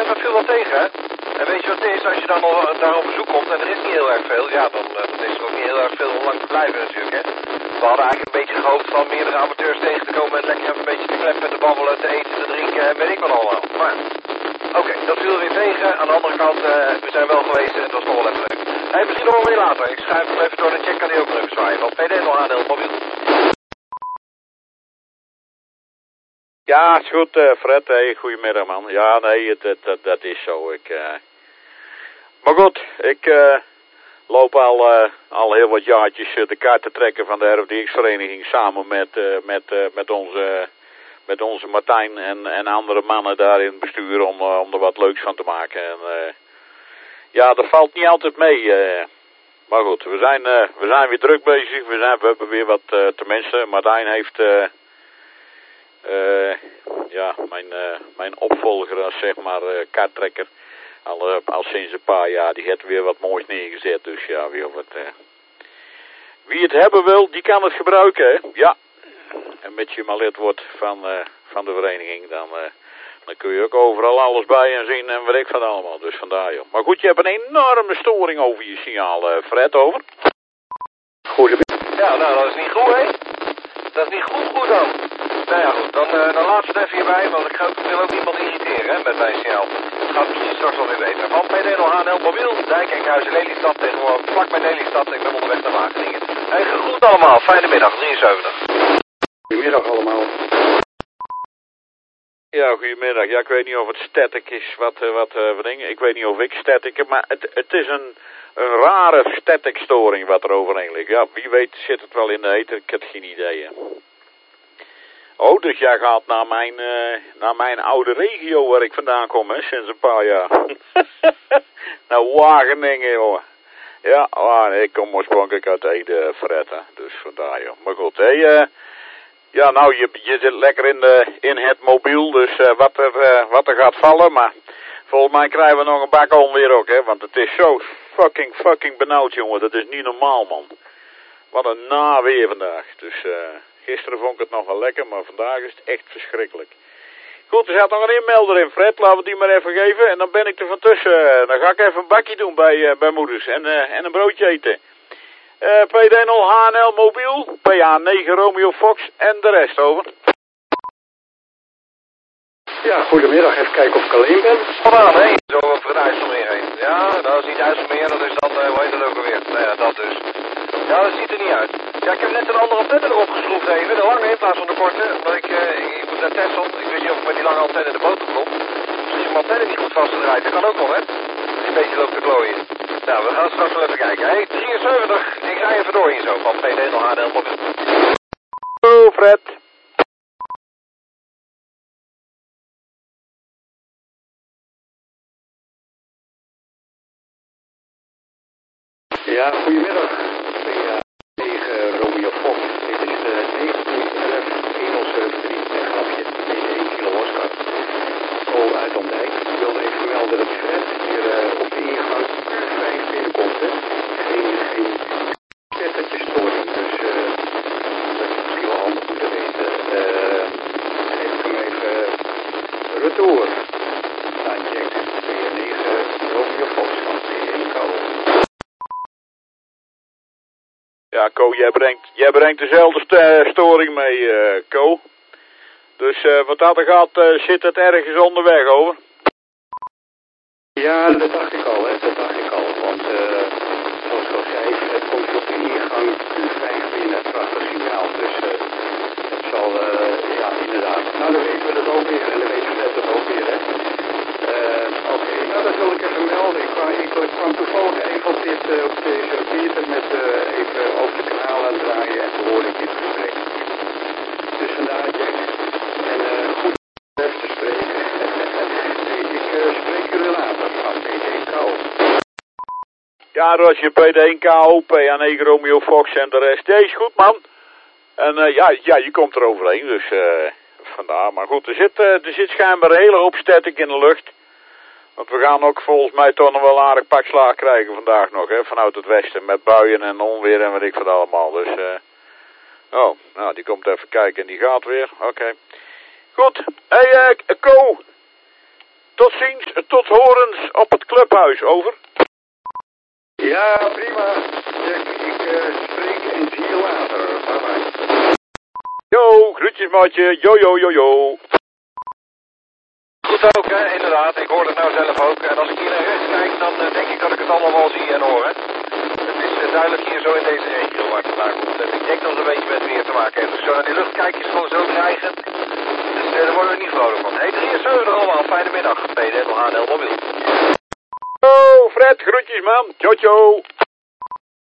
dat viel wel tegen, hè? En weet je wat het is? Als je dan nog daar op bezoek komt en er is niet heel erg veel, ja, dan is er ook niet heel erg veel om lang te blijven natuurlijk, hè? We hadden eigenlijk een beetje gehoopt van meerdere amateurs tegen te komen en lekker even een beetje te kleppen, te babbelen, te eten, te drinken en weet ik wat allemaal. Maar oké, dat viel weer tegen. Aan de andere kant, we zijn wel geweest en dat was nog wel even leuk. Hey, misschien nog wel weer later. Ik schuif hem even door de check, kan hij ook nog even zwaaien. Want PD nog HNL mobiel. Ja, is goed, Fred. Hey, goedemiddag, man. Ja, nee, dat is zo. Maar goed, ik loop al heel wat jaartjes de kaart te trekken van de RFDX-vereniging samen met onze Martijn en andere mannen daar in het bestuur om er wat leuks van te maken. En ja, dat valt niet altijd mee. Maar goed, we zijn weer druk bezig. We hebben weer wat, tenminste, Martijn heeft... ja, mijn opvolger als zeg maar kaarttrekker al sinds een paar jaar, die heeft weer wat moois neergezet. Dus ja, weer wat. Wie het hebben wil, die kan het gebruiken, hè? Ja. En met je maar lid wordt van de vereniging, dan kun je ook overal alles bij en zien en weet ik van allemaal. Dus vandaar, joh. Maar goed, je hebt een enorme storing over je signaal, Fred, over. Goedemiddag. Ja, nou, dat is niet goed, hè? Dat is niet goed dan. Nou ja, goed, dan laat ze het even hierbij, want ik wil ook niemand irriteren, hè, met mijn signaal. Het gaat misschien straks wel weer beter. Van PD nog HNL mobiel, Dijk, Enkhuizen, Lelystad, tegenwoordig vlak bij Lelystad. Ik ben onderweg naar Wageningen. Hey, gegroet allemaal, fijne middag, 73. Goedemiddag allemaal. Ja, goedemiddag. Ja, ik weet niet of het static is, wat dingen. Ik weet niet of ik static heb, maar het is een rare static storing wat er overheen ligt. Ja, wie weet zit het wel in de eten, ik heb geen idee, hè. Oh, dus jij gaat naar mijn oude regio waar ik vandaan kom, hè, sinds een paar jaar. Nou, Wageningen, joh. Ja, ik kom oorspronkelijk uit Ede, Fred, hè. Dus vandaar, joh. Maar goed, hé, ja, nou, je zit lekker in het mobiel, dus wat er gaat vallen, maar volgens mij krijgen we nog een bak onweer ook, hè, want het is zo fucking benauwd, jongen. Dat is niet normaal, man. Wat een naweer vandaag, dus gisteren vond ik het nog wel lekker, maar vandaag is het echt verschrikkelijk. Goed, er zat nog een inmelder in, Fred. Laten we die maar even geven. En dan ben ik er van tussen. Dan ga ik even een bakje doen bij moeders. En een broodje eten. PD0 HNL mobiel. PA9 Romeo Fox. En de rest, over. Ja, goedemiddag. Even kijken of ik alleen ben. Vandaan, hé. Zo over het IJsselmeer heen. Ja, dat is niet IJsselmeer. Dat is dan, hoe heet dat ook alweer? Nou ja, dat dus. Ja, dat ziet er niet uit. Ja, ik heb net een andere antenne erop geschroefd even. De lange in plaats van de korte. Omdat ik moet naar Texel. Ik weet niet of ik met die lange antenne de boot op kom. Dus als je mijn antenne niet goed vastgedraaid, dat kan ook nog, hè. Als je een beetje loopt te klooien. Nou, we gaan straks wel even kijken. Hé, 73. Ik ga even door hier zo van PD0 HNL mobiel. Hallo, Fred. Ja, goedemiddag. PA9 Romeo Fox. Dit is de 1911-1073 grapje. 1 kilo Oscar. Call uit Omdijk. Ik wilde even melden dat Fred hier op de ingang U5 binnenkomt. Hè. Geen spettertjestoring. Dus dat is misschien wel handig om te weten. Geef ik hem even retour. Nou, check. PA9 Romeo Fox van P1 Call. Ja, Ko, jij brengt dezelfde storing mee, Ko. Dus wat dat er gaat, zit het ergens onderweg, over. Ja, dat dacht ik al, hè. Dat dacht ik al. Want zoals ik al zei, het komt op de ingang Q5 binnen, prachtig signaal. Dus het zal, ja, inderdaad. Nou, dan weten we dat ook weer en dan weten we dat ook weer, hè. Oké, nou, dat wil ik even melden. Ik kwam toevallig even op deze repeater met even over de kanaal aan het draaien en toen hoorde ik dit gesprek. Dus vandaar, Jack. En goed even te spreken. Ik spreek jullie later van PD1KO. Ja, Roger, PD1KO, PA9 Romeo Fox en de rest. Ja, is goed, man. En ja, je komt er overheen, dus vandaar. Maar goed, er zit schijnbaar een hele hoop static in de lucht. Want we gaan ook volgens mij toch nog wel een aardig pak slaag krijgen vandaag nog, hè, vanuit het westen. Met buien en onweer en weet ik wat allemaal. Dus, oh, nou, die komt even kijken en die gaat weer. Oké. Goed. Hey, Ko. Tot ziens, tot horens op het clubhuis, over. Ja, prima. Ik spreek en zie je later. Bye bye. Yo, groetjes maatje. Yo. Goed ook, hè, inderdaad. Ik hoor het nou zelf ook. En als ik hier naar rechts kijk, dan denk ik dat ik het allemaal wel zie en hoor. Hè. Het is duidelijk hier zo in deze regio waar het vandaan komt. En ik denk dat het een beetje met weer te maken heeft. Als ik zo naar die lucht kijk, is het gewoon zo dreigend. Dus daar worden we niet vrolijk van. Hey, 73 allemaal. Fijne middag. PD HNL Mobiel. Oh, Fred, groetjes man. Ciao.